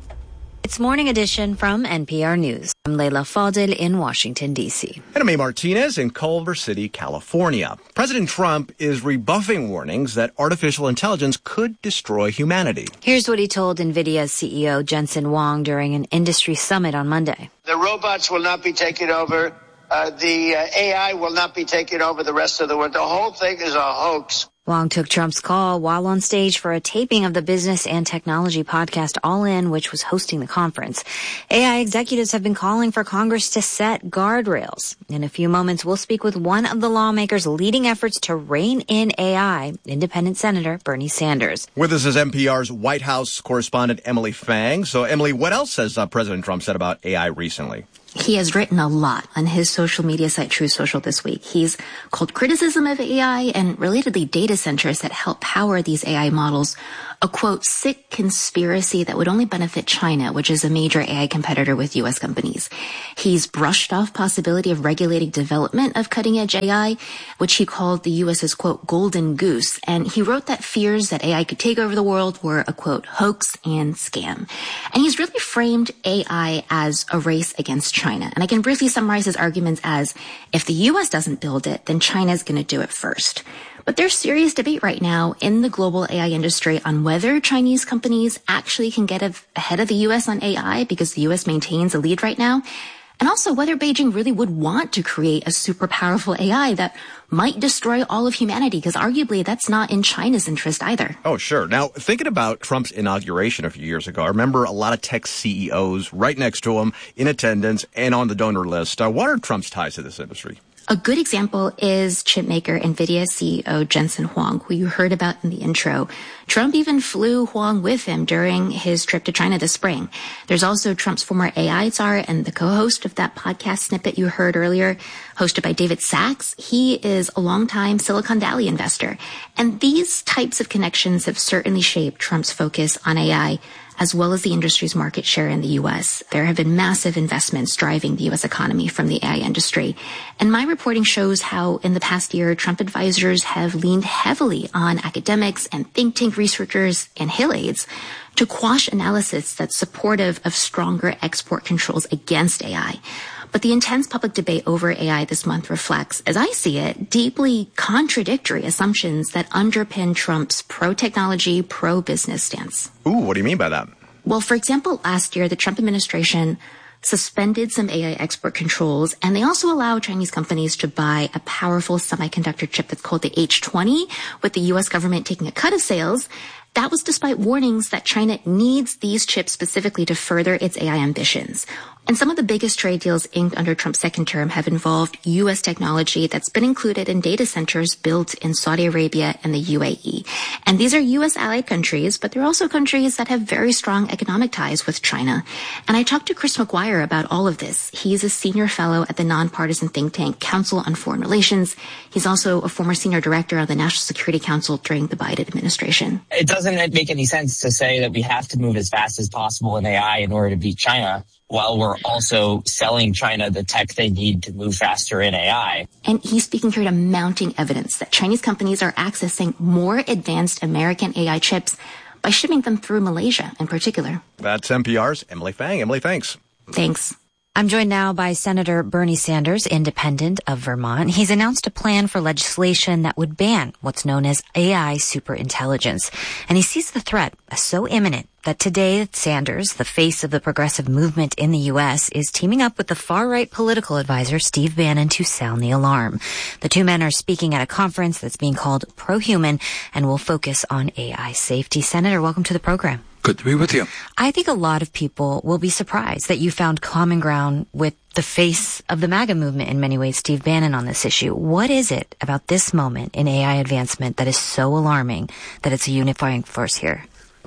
It's Morning Edition from N P R News. I'm Leila Fadel in Washington, D C. And I'm A. Martinez in Culver City, California. President Trump is rebuffing warnings that artificial intelligence could destroy humanity. Here's what he told NVIDIA's C E O Jensen Huang during an industry summit on Monday. The robots will not be taking over. Uh, the uh, A I will not be taking over the rest of the world. The whole thing is a hoax. Huang took Trump's call while on stage for a taping of the business and technology podcast All In, which was hosting the conference. A I executives have been calling for Congress to set guardrails. In a few moments, we'll speak with one of the lawmakers leading efforts to rein in A I, Independent Senator Bernie Sanders. With us is N P R's White House correspondent Emily Fang. So, Emily, what else has uh, President Trump said about A I recently? He has written a lot on his social media site, Truth Social, this week. He's called criticism of A I and relatedly data centers that help power these A I models a, quote, sick conspiracy that would only benefit China, which is a major A I competitor with U S companies. He's brushed off possibility of regulating development of cutting-edge A I, which he called the US's, quote, golden goose. And he wrote that fears that A I could take over the world were a, quote, hoax and scam. And he's really framed A I as a race against China. And I can briefly summarize his arguments as, if the U S doesn't build it, then China's going to do it first. But there's serious debate right now in the global A I industry on whether Chinese companies actually can get ahead of the U S on A I because the U S maintains a lead right now. And also whether Beijing really would want to create a super powerful A I that might destroy all of humanity, because arguably that's not in China's interest either. Oh, sure. Now, thinking about Trump's inauguration a few years ago, I remember a lot of tech C E Os right next to him in attendance and on the donor list. Uh, what are Trump's ties to this industry? A good example is chipmaker NVIDIA C E O Jensen Huang, who you heard about in the intro. Trump even flew Huang with him during his trip to China this spring. There's also Trump's former A I czar and the co-host of that podcast snippet you heard earlier, hosted by David Sachs. He is a longtime Silicon Valley investor. And these types of connections have certainly shaped Trump's focus on A I, as well as the industry's market share in the U S. There have been massive investments driving the U S economy from the A I industry. And my reporting shows how in the past year, Trump advisors have leaned heavily on academics and think tank researchers and Hill aides to quash analysis that's supportive of stronger export controls against A I. But the intense public debate over A I this month reflects, as I see it, deeply contradictory assumptions that underpin Trump's pro-technology, pro-business stance. Ooh, what do you mean by that? Well, for example, last year, the Trump administration suspended some A I export controls, and they also allowed Chinese companies to buy a powerful semiconductor chip that's called the H twenty, with the U S government taking a cut of sales. That was despite warnings that China needs these chips specifically to further its A I ambitions. And some of the biggest trade deals inked under Trump's second term have involved U S technology that's been included in data centers built in Saudi Arabia and the U A E. And these are U S allied countries, but they're also countries that have very strong economic ties with China. And I talked to Chris McGuire about all of this. He's a senior fellow at the nonpartisan think tank Council on Foreign Relations. He's also a former senior director of the National Security Council during the Biden administration. It doesn't make any sense to say that we have to move as fast as possible in A I in order to beat China, while we're also selling China the tech they need to move faster in A I. And he's speaking here to mounting evidence that Chinese companies are accessing more advanced American A I chips by shipping them through Malaysia in particular. That's N P R's Emily Fang. Emily, thanks. Thanks. I'm joined now by Senator Bernie Sanders, independent of Vermont. He's announced a plan for legislation that would ban what's known as A I superintelligence. And he sees the threat as so imminent that today Sanders, the face of the progressive movement in the U S, is teaming up with the far-right political advisor Steve Bannon to sound the alarm. The two men are speaking at a conference that's being called Pro-Human and will focus on A I safety. Senator, welcome to the program. Good to be with you. I think a lot of people will be surprised that you found common ground with the face of the MAGA movement in many ways, Steve Bannon, on this issue. What is it about this moment in A I advancement that is so alarming that it's a unifying force here?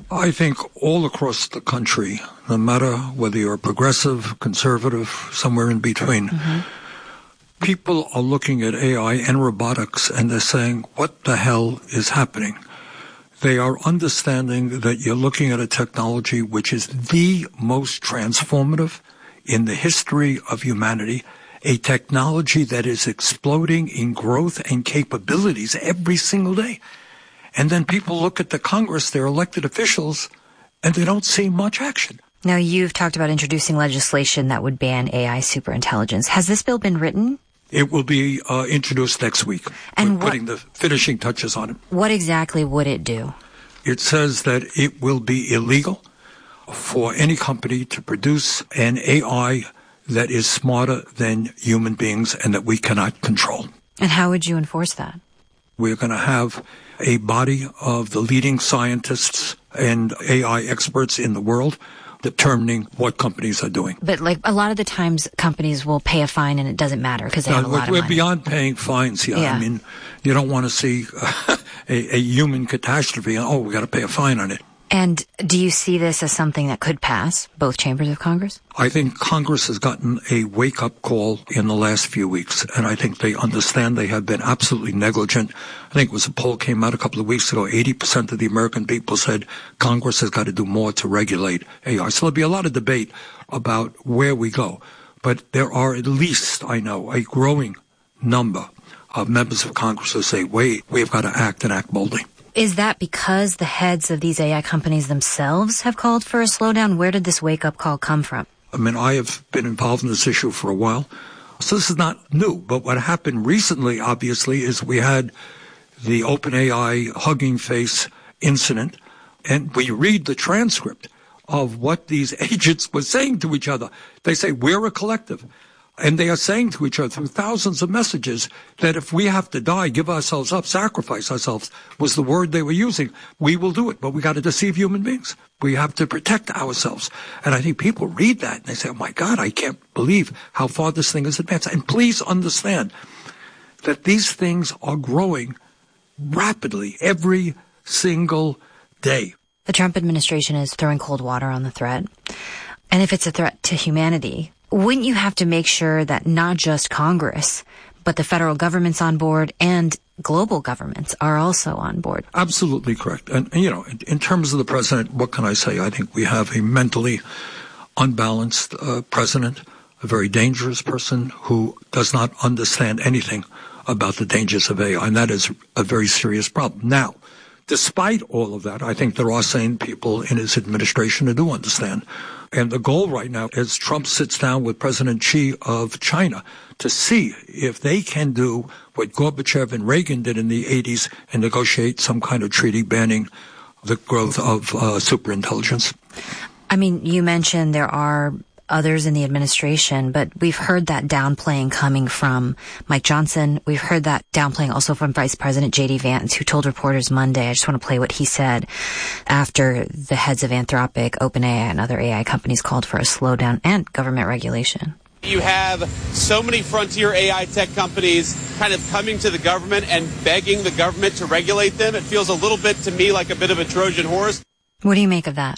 I think all across the country, no matter whether you're progressive, conservative, somewhere in between, mm-hmm. people are looking at A I and robotics and they're saying, what the hell is happening? They are understanding that you're looking at a technology which is the most transformative in the history of humanity, a technology that is exploding in growth and capabilities every single day. And then people look at the Congress, their elected officials, and they don't see much action. Now, you've talked about introducing legislation that would ban A I superintelligence. Has this bill been written? It will be uh, introduced next week. And We're what, putting the finishing touches on it. What exactly would it do? It says that it will be illegal for any company to produce an A I that is smarter than human beings and that we cannot control. And how would you enforce that? We're going to have a body of the leading scientists and A I experts in the world determining what companies are doing. But like a lot of the times companies will pay a fine and it doesn't matter because they no, have a lot we're of money. We're beyond paying fines here. Yeah. I mean, you don't want to see uh, a, a human catastrophe and, oh, we got to pay a fine on it. And do you see this as something that could pass both chambers of Congress? I think Congress has gotten a wake-up call in the last few weeks, and I think they understand they have been absolutely negligent. I think it was a poll came out a couple of weeks ago, eighty percent of the American people said Congress has got to do more to regulate A I. So there'll be a lot of debate about where we go. But there are at least, I know, a growing number of members of Congress who say, wait, we've got to act and act boldly. Is that because the heads of these A I companies themselves have called for a slowdown? Where did this wake-up call come from? I mean, I have been involved in this issue for a while, so this is not new. But what happened recently, obviously, is we had the OpenAI Hugging Face incident, and we read the transcript of what these agents were saying to each other. They say, we're a collective. And they are saying to each other through thousands of messages that if we have to die, give ourselves up, sacrifice ourselves, was the word they were using. We will do it, but we got to deceive human beings. We have to protect ourselves. And I think people read that and they say, oh my God, I can't believe how far this thing has advanced. And please understand that these things are growing rapidly every single day. The Trump administration is throwing cold water on the threat. And if it's a threat to humanity, wouldn't you have to make sure that not just Congress, but the federal government's on board and global governments are also on board? Absolutely correct. And, you know, in, in terms of the president, what can I say? I think we have a mentally unbalanced uh, president, a very dangerous person who does not understand anything about the dangers of A I, and that is a very serious problem. Now, despite all of that, I think there are sane people in his administration who do understand. And the goal right now is Trump sits down with President Xi of China to see if they can do what Gorbachev and Reagan did in the eighties and negotiate some kind of treaty banning the growth of uh, superintelligence. I mean, you mentioned there are others in the administration, but we've heard that downplaying coming from Mike Johnson. We've heard that downplaying also from Vice President J D Vance, who told reporters Monday, I just want to play what he said after the heads of Anthropic, OpenAI, and other A I companies called for a slowdown and government regulation. You have so many frontier A I tech companies kind of coming to the government and begging the government to regulate them. It feels a little bit to me like a bit of a Trojan horse. What do you make of that?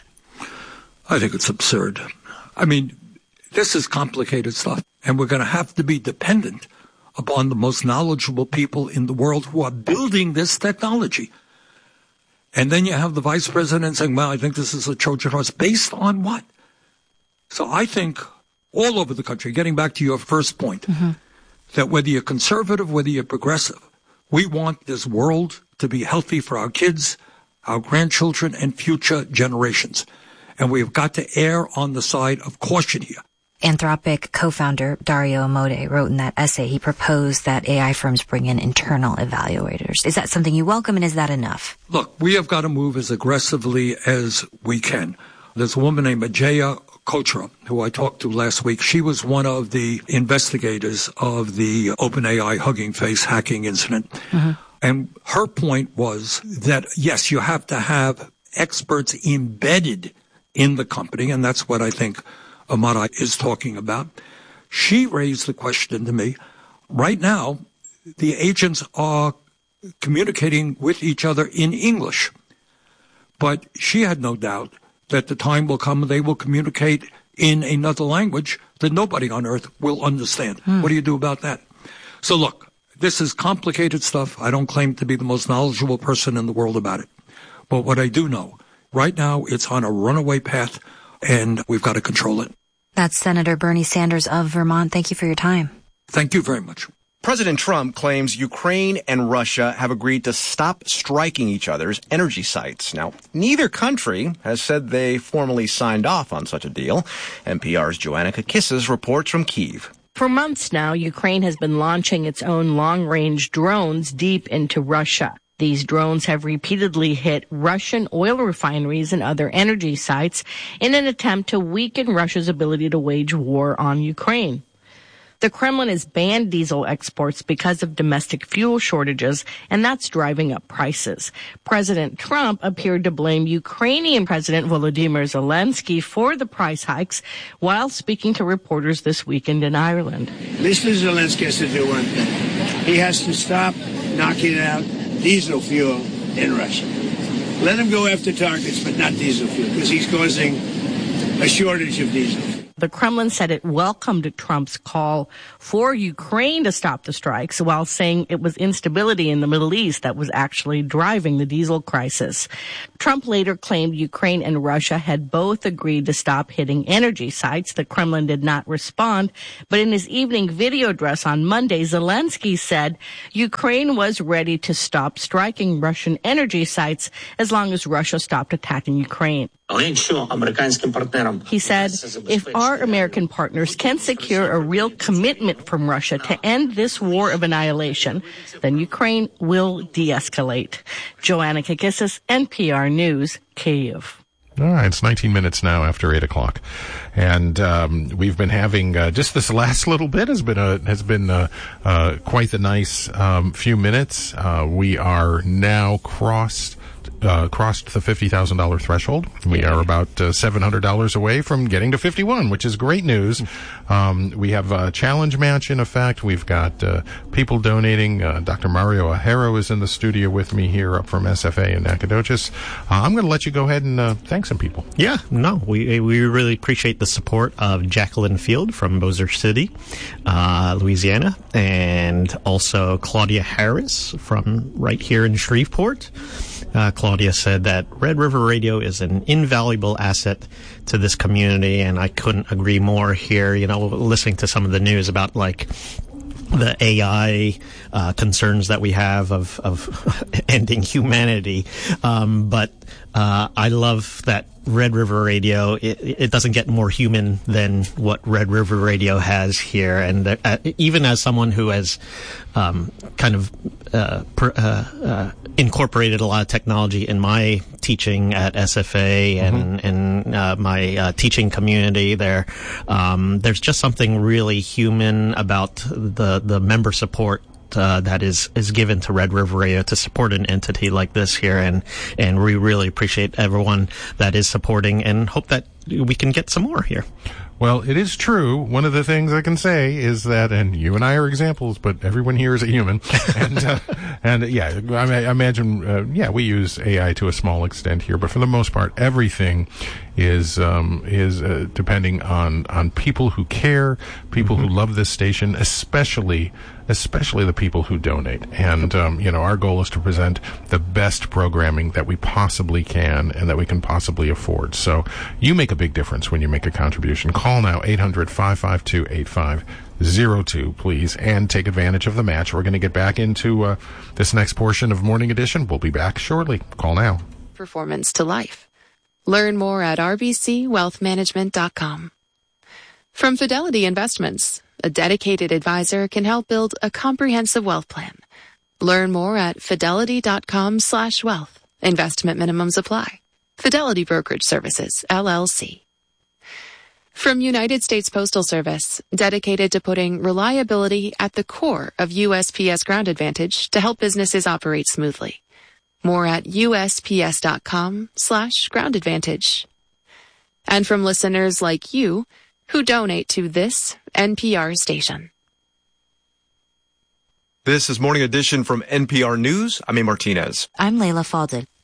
I think it's absurd. I mean, this is complicated stuff, and we're going to have to be dependent upon the most knowledgeable people in the world who are building this technology. And then you have the vice president saying, well, I think this is a Trojan horse. Based on what? So I think all over the country, getting back to your first point, mm-hmm. that whether you're conservative, whether you're progressive, we want this world to be healthy for our kids, our grandchildren, and future generations. And we've got to err on the side of caution here. Anthropic co-founder Dario Amodei wrote in that essay, he proposed that A I firms bring in internal evaluators. Is that something you welcome, and is that enough? Look, we have got to move as aggressively as we can. There's a woman named Ajaya Kochra, who I talked to last week. She was one of the investigators of the OpenAI Hugging Face hacking incident. Mm-hmm. And her point was that, yes, you have to have experts embedded in the company, and that's what I think Amodei is talking about. She raised the question to me, right now, the agents are communicating with each other in English. But she had no doubt that the time will come they will communicate in another language that nobody on earth will understand. Hmm. What do you do about that? So look, this is complicated stuff. I don't claim to be the most knowledgeable person in the world about it. But what I do know, right now it's on a runaway path, and we've got to control it. That's Senator Bernie Sanders of Vermont. Thank you for your time. Thank you very much. President Trump claims Ukraine and Russia have agreed to stop striking each other's energy sites. Now, neither country has said they formally signed off on such a deal. N P R's Joanna Kakissis reports from Kyiv. For months now, Ukraine has been launching its own long-range drones deep into Russia. These drones have repeatedly hit Russian oil refineries and other energy sites in an attempt to weaken Russia's ability to wage war on Ukraine. The Kremlin has banned diesel exports because of domestic fuel shortages, and that's driving up prices. President Trump appeared to blame Ukrainian President Volodymyr Zelensky for the price hikes while speaking to reporters this weekend in Ireland. Mister Zelensky has to do one thing. He has to stop knocking out diesel fuel in Russia. Let him go after targets, but not diesel fuel, because he's causing a shortage of diesel. The Kremlin said it welcomed Trump's call for Ukraine to stop the strikes while saying it was instability in the Middle East that was actually driving the diesel crisis. Trump later claimed Ukraine and Russia had both agreed to stop hitting energy sites. The Kremlin did not respond, but in his evening video address on Monday, Zelensky said Ukraine was ready to stop striking Russian energy sites as long as Russia stopped attacking Ukraine. He said, if our American partners can secure a real commitment from Russia to end this war of annihilation, then Ukraine will de-escalate. Joanna Kakissis, N P R News, Kyiv. All right, it's nineteen minutes now after eight o'clock, and um, we've been having uh, just this last little bit has been a has been uh, uh, quite the nice um, few minutes. Uh, we are now crossed. Uh, crossed the fifty thousand dollars threshold. We are about uh, seven hundred dollars away from getting to fifty-one, which is great news. Um, we have a challenge match in effect. We've got uh, people donating. Uh, Doctor Mario Ajero is in the studio with me here up from S F A in Nacogdoches. Uh, I'm going to let you go ahead and uh, thank some people. Yeah, no, we we really appreciate the support of Jacqueline Field from Bossier City, uh, Louisiana, and also Claudia Harris from right here in Shreveport. Uh, Claudia said that Red River Radio is an invaluable asset to this community, and I couldn't agree more here. You know, listening to some of the news about, like, the A I uh, concerns that we have of, of ending humanity. Um, but uh, I love that Red River Radio, it, it doesn't get more human than what Red River Radio has here. And uh, even as someone who has um, kind of uh, per, uh, uh, incorporated a lot of technology in my teaching at S F A and, mm-hmm. and uh, my uh, teaching community there, um, there's just something really human about the, the member support Uh, that is, is given to Red River Radio to support an entity like this here, and, and we really appreciate everyone that is supporting and hope that we can get some more here. Well, it is true. One of the things I can say is that, and you and I are examples, but everyone here is a human. and, uh, and yeah, I, I imagine, uh, yeah, we use A I to a small extent here, but for the most part, everything is, um, is, uh, depending on, on people who care, people mm-hmm. who love this station, especially, especially the people who donate. And, um, you know, our goal is to present the best programming that we possibly can and that we can possibly afford. So you make a big difference when you make a contribution. Call now, eight hundred, five five two, eight five zero two, please, and take advantage of the match. We're going to get back into uh, this next portion of Morning Edition. We'll be back shortly. Call now. Performance to life. Learn more at r b c wealth management dot com. From Fidelity Investments, a dedicated advisor can help build a comprehensive wealth plan. Learn more at fidelity.com slash wealth. Investment minimums apply. Fidelity Brokerage Services, L L C. From United States Postal Service, dedicated to putting reliability at the core of U S P S Ground Advantage to help businesses operate smoothly. More at usps.com slash ground advantage. And from listeners like you who donate to this N P R station. This is Morning Edition from N P R News. I'm A. Martinez. I'm Layla Fadel.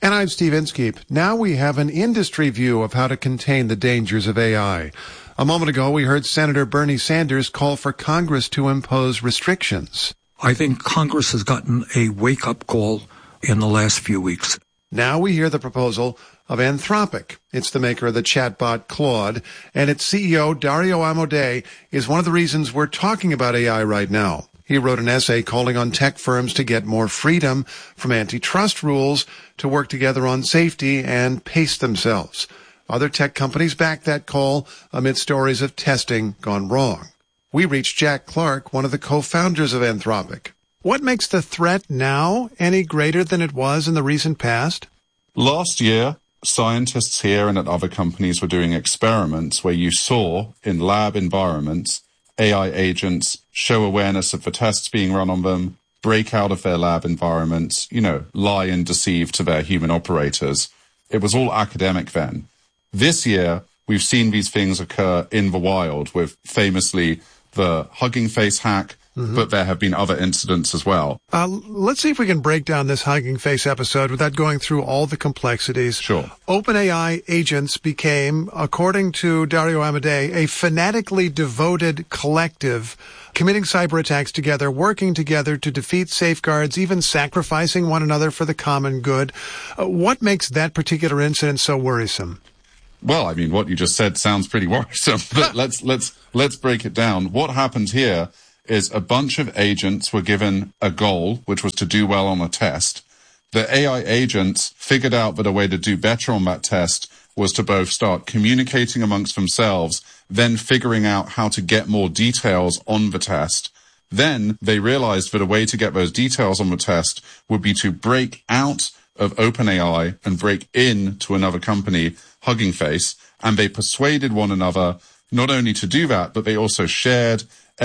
And I'm Steve Inskeep. Now we have an industry view of how to contain the dangers of A I. A moment ago, we heard Senator Bernie Sanders call for Congress to impose restrictions. I think Congress has gotten a wake-up call in the last few weeks. Now we hear the proposal of Anthropic. It's the maker of the chatbot Claude, and its C E O, Dario Amodei, is one of the reasons we're talking about A I right now. He wrote an essay calling on tech firms to get more freedom from antitrust rules to work together on safety and pace themselves. Other tech companies backed that call amid stories of testing gone wrong. We reached Jack Clark, one of the co-founders of Anthropic. What makes the threat now any greater than it was in the recent past? Last year, scientists here and at other companies were doing experiments where you saw, in lab environments, A I agents show awareness of the tests being run on them, break out of their lab environments, you know, lie and deceive to their human operators. It was all academic then. This year, we've seen these things occur in the wild with famously the Hugging Face hack, mm-hmm. but there have been other incidents as well. Uh, let's see if we can break down this Hugging Face episode without going through all the complexities. Sure. OpenAI agents became, according to Dario Amodei, a fanatically devoted collective committing cyber attacks together, working together to defeat safeguards, even sacrificing one another for the common good. Uh, what makes that particular incident so worrisome? Well, I mean, what you just said sounds pretty worrisome, but let's, let's, let's break it down. What happened here is a bunch of agents were given a goal, which was to do well on a test. The A I agents figured out that a way to do better on that test was to both start communicating amongst themselves, then figuring out how to get more details on the test. Then they realized that a way to get those details on the test would be to break out of OpenAI and break in to another company, Hugging Face, and they persuaded one another not only to do that, but they also shared